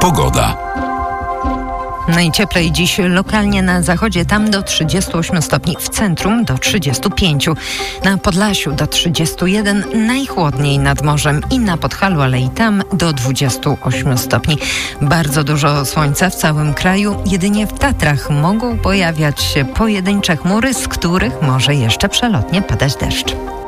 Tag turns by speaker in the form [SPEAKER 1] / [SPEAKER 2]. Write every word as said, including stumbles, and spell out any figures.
[SPEAKER 1] Pogoda.
[SPEAKER 2] Najcieplej dziś lokalnie na zachodzie, tam do trzydziestu ośmiu stopni, w centrum do trzydziestu pięciu, na Podlasiu do trzydziestu jeden, najchłodniej nad morzem i na Podhalu, ale i tam do dwudziestu ośmiu stopni. Bardzo dużo słońca w całym kraju, jedynie w Tatrach mogą pojawiać się pojedyncze chmury, z których może jeszcze przelotnie padać deszcz.